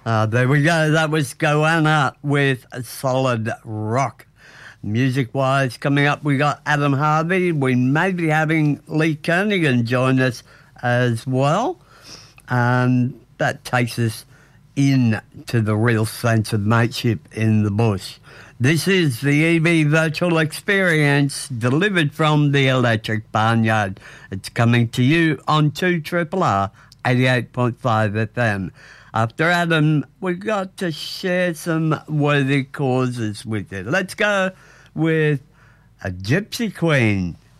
There we go. That was Goanna with Solid Rock. Music-wise, coming up, we got Adam Harvey. We may be having Lee Kernaghan join us as well. And that takes us into the real sense of mateship in the bush. This is the EV Virtual Experience delivered from the Electric Barnyard. It's coming to you on 2RRR 88.5 FM. After Adam, we've got to share some worthy causes with you. Let's go with a Gypsy Queen.